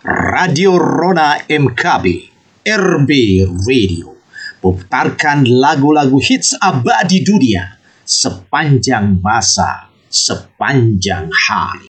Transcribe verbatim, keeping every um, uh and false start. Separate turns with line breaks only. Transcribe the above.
Radio Rona M K B, R B Radio, putarkan lagu-lagu hits abadi dunia sepanjang masa, sepanjang hari.